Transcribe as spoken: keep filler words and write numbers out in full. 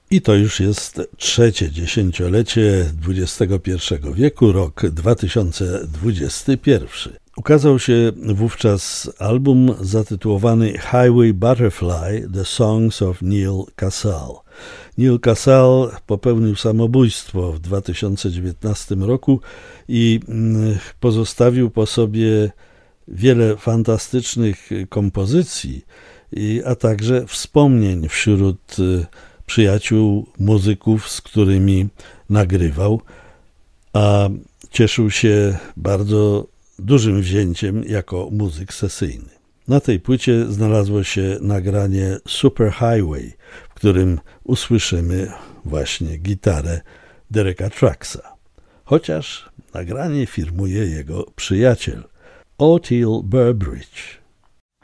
I to już jest trzecie dziesięciolecie dwudziestego pierwszego wieku, rok dwa tysiące dwudziesty pierwszy. Ukazał się wówczas album zatytułowany Highway Butterfly – The Songs of Neal Casal. Neal Casal popełnił samobójstwo w dwa tysiące dziewiętnastym roku i pozostawił po sobie wiele fantastycznych kompozycji, a także wspomnień wśród przyjaciół muzyków, z którymi nagrywał, a cieszył się bardzo dużym wzięciem jako muzyk sesyjny. Na tej płycie znalazło się nagranie Super Highway, w którym usłyszymy właśnie gitarę Dereka Trucksa. Chociaż nagranie firmuje jego przyjaciel Oteil Burbridge.